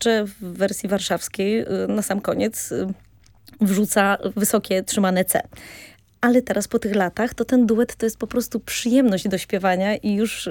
jeszcze w wersji warszawskiej na sam koniec wrzuca wysokie trzymane C. Ale teraz po tych latach to ten duet to jest po prostu przyjemność do śpiewania i już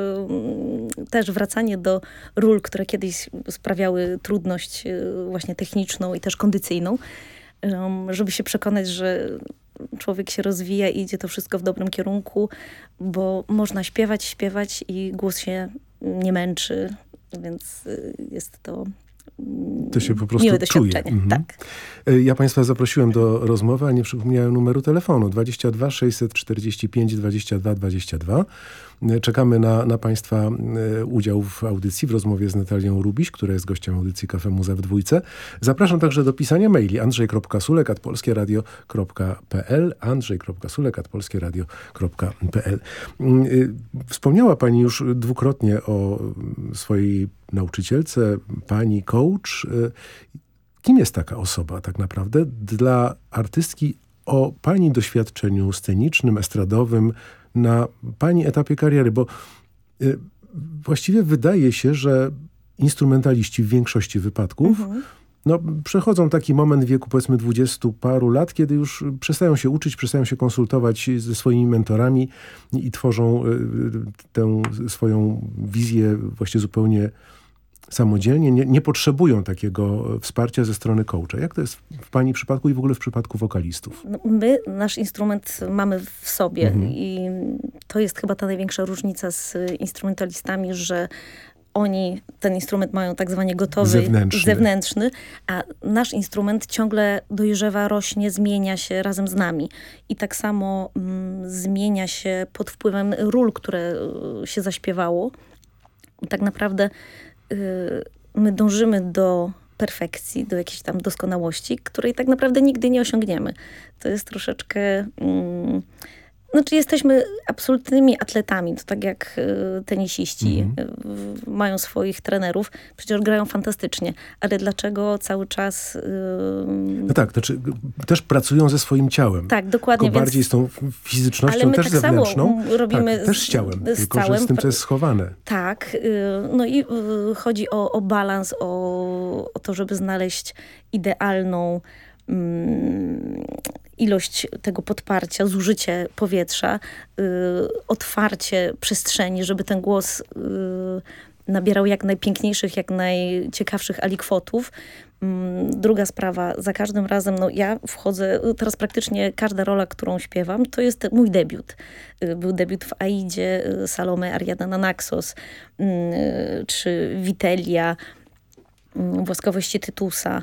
też wracanie do ról, które kiedyś sprawiały trudność właśnie techniczną i też kondycyjną, żeby się przekonać, że człowiek się rozwija i idzie to wszystko w dobrym kierunku, bo można śpiewać i głos się nie męczy, więc jest to się po prostu miłe czuje. doświadczenie. Tak. Ja Państwa zaprosiłem do rozmowy, a nie przypomniałem numeru telefonu 22 645 22 22. Czekamy na Państwa udział w audycji, w rozmowie z Natalią Rubiś, która jest gościem audycji Cafe Muza w Dwójce. Zapraszam także do pisania maili andrzej.sulek@polskieradio.pl andrzej.sulek@polskieradio.pl. Wspomniała Pani już dwukrotnie o swojej nauczycielce, pani coach. Kim jest taka osoba tak naprawdę dla artystki o Pani doświadczeniu scenicznym, estradowym, na Pani etapie kariery? Bo właściwie wydaje się, że instrumentaliści w większości wypadków przechodzą taki moment w wieku powiedzmy 20 paru lat, kiedy już przestają się uczyć, przestają się konsultować ze swoimi mentorami i tworzą tę swoją wizję właściwie zupełnie samodzielnie, nie potrzebują takiego wsparcia ze strony coacha. Jak to jest w Pani przypadku i w ogóle w przypadku wokalistów? My nasz instrument mamy w sobie i to jest chyba ta największa różnica z instrumentalistami, że oni ten instrument mają tak zwanie gotowy, zewnętrzny, a nasz instrument ciągle dojrzewa, rośnie, zmienia się razem z nami. I tak samo zmienia się pod wpływem ról, które się zaśpiewało. Tak naprawdę my dążymy do perfekcji, do jakiejś tam doskonałości, której tak naprawdę nigdy nie osiągniemy. To jest troszeczkę... Znaczy jesteśmy absolutnymi atletami, to tak jak tenisiści mają swoich trenerów, przecież grają fantastycznie, ale dlaczego cały czas... No tak, znaczy też pracują ze swoim ciałem. Tak, dokładnie. Tylko bardziej z tą fizycznością, ale my też tak zewnętrzną. Samo robimy też z ciałem, tylko że z tym, co jest schowane. Tak, no i chodzi o balans, o to, żeby znaleźć idealną ilość tego podparcia, zużycie powietrza, otwarcie przestrzeni, żeby ten głos nabierał jak najpiękniejszych, jak najciekawszych alikwotów. Druga sprawa, za każdym razem, ja wchodzę, teraz praktycznie każda rola, którą śpiewam, to jest mój debiut. Był debiut w Aidzie, Salome, Ariadna na Naxos, czy Vitellia, Łaskawości Tytusa.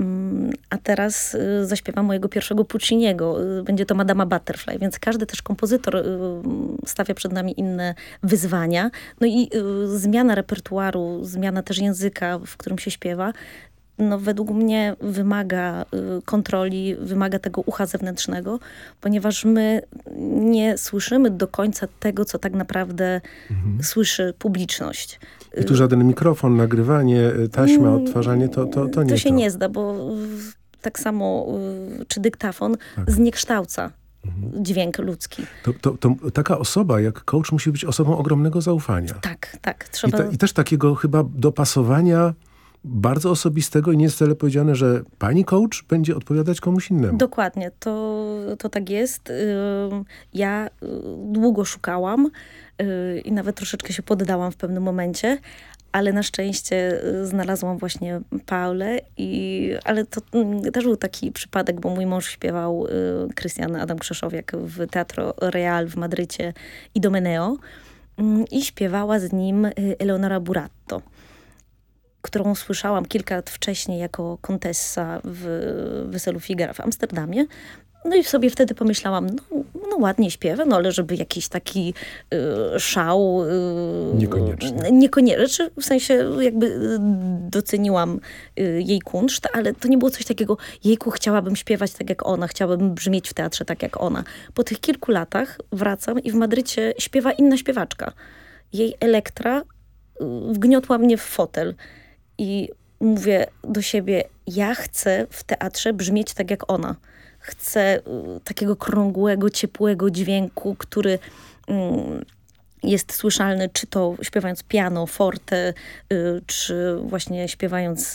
A teraz zaśpiewam mojego pierwszego Pucciniego. Będzie to Madama Butterfly, więc każdy też kompozytor stawia przed nami inne wyzwania. No i zmiana repertuaru, zmiana też języka, w którym się śpiewa, według mnie wymaga kontroli, wymaga tego ucha zewnętrznego, ponieważ my nie słyszymy do końca tego, co tak naprawdę słyszy publiczność. I tu żaden mikrofon, nagrywanie, taśma, odtwarzanie, to nie to się nie zda, bo tak samo czy dyktafon zniekształca dźwięk ludzki. To taka osoba jak coach musi być osobą ogromnego zaufania. Tak. Trzeba... I też takiego chyba dopasowania bardzo osobistego i nie jest wcale powiedziane, że pani coach będzie odpowiadać komuś innemu. Dokładnie, to tak jest. Ja długo szukałam i nawet troszeczkę się poddałam w pewnym momencie, ale na szczęście znalazłam właśnie Paulę, ale to też był taki przypadek, bo mój mąż śpiewał Krystian Adam Krzeszowiak w Teatro Real w Madrycie i Domeneo i śpiewała z nim Eleonora Buratto, którą słyszałam kilka lat wcześniej jako kontessa w Weselu Figara w Amsterdamie. No i sobie wtedy pomyślałam, no ładnie śpiewa, ale żeby jakiś taki szał... Niekoniecznie. W sensie jakby doceniłam jej kunszt, ale to nie było coś takiego, jejku, chciałabym śpiewać tak jak ona, chciałabym brzmieć w teatrze tak jak ona. Po tych kilku latach wracam i w Madrycie śpiewa inna śpiewaczka. Jej Elektra wgniotła mnie w fotel. I mówię do siebie, ja chcę w teatrze brzmieć tak jak ona. Chcę takiego krągłego, ciepłego dźwięku, który jest słyszalny, czy to śpiewając piano, forte, czy właśnie śpiewając